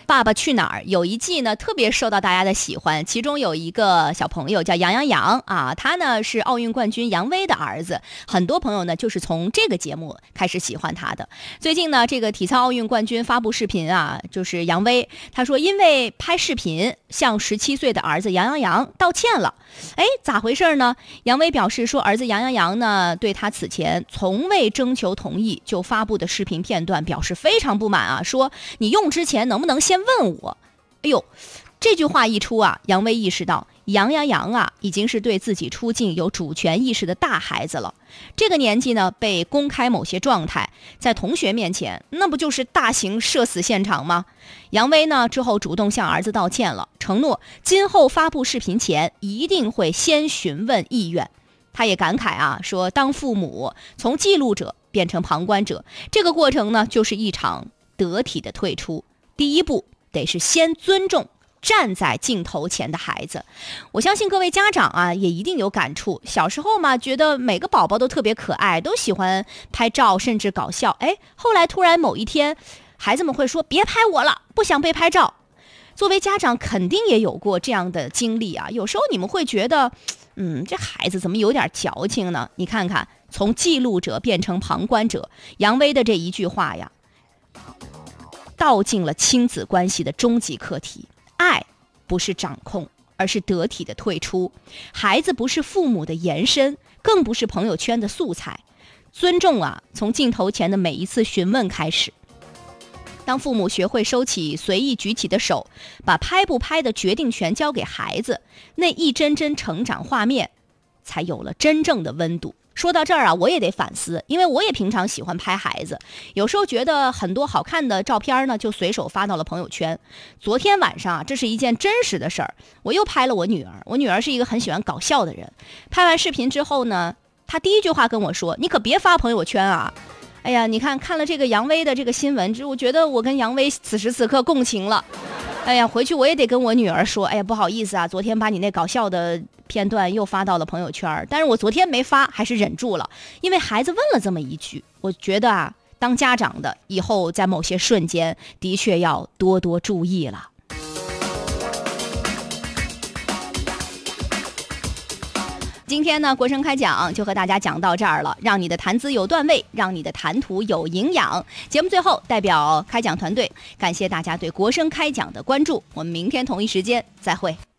爸爸去哪儿》有一季呢特别受到大家的喜欢，其中有一个小朋友叫杨洋洋啊，他呢是奥运冠军杨威的儿子，很多朋友呢就是从这个节目开始喜欢他的。最近呢这个体操奥运冠军发布视频啊，就是杨威，他说因为拍视频向17岁的儿子杨洋洋道歉了。咋回事呢？杨威表示说，儿子杨洋洋呢对他此前从未征求同意就发布的视频片段表示非常不满啊，说你用之前能不能先问我？这句话一出啊，杨威意识到杨洋洋啊已经是对自己出镜有主权意识的大孩子了，这个年纪呢被公开某些状态，在同学面前那不就是大型社死现场吗？杨威呢之后主动向儿子道歉了，承诺今后发布视频前一定会先询问意愿。他也感慨啊，说当父母从记录者变成旁观者，这个过程呢就是一场得体的退出，第一步得是先尊重站在镜头前的孩子。我相信各位家长啊也一定有感触，小时候嘛觉得每个宝宝都特别可爱，都喜欢拍照甚至搞笑，后来突然某一天孩子们会说别拍我了，不想被拍照。作为家长肯定也有过这样的经历啊，有时候你们会觉得这孩子怎么有点矫情呢？你看看从记录者变成旁观者，杨威的这一句话呀道尽了亲子关系的终极课题。爱不是掌控，而是得体的退出。孩子不是父母的延伸，更不是朋友圈的素材。尊重啊，从镜头前的每一次询问开始。当父母学会收起随意举起的手，把拍不拍的决定权交给孩子，那一帧帧成长画面才有了真正的温度。说到这儿啊，我也得反思，因为我也平常喜欢拍孩子，有时候觉得很多好看的照片呢就随手发到了朋友圈。昨天晚上啊，这是一件真实的事儿，我又拍了我女儿。我女儿是一个很喜欢搞笑的人，拍完视频之后呢，她第一句话跟我说，你可别发朋友圈啊。你看了这个杨威的这个新闻，我觉得我跟杨威此时此刻共情了。回去我也得跟我女儿说，不好意思啊，昨天把你那搞笑的片段又发到了朋友圈，但是我昨天没发，还是忍住了，因为孩子问了这么一句。我觉得啊，当家长的以后在某些瞬间的确要多多注意了。今天呢，国声开讲就和大家讲到这儿了，让你的谈资有段位，让你的谈吐有营养。节目最后，代表开讲团队感谢大家对国声开讲的关注，我们明天同一时间再会。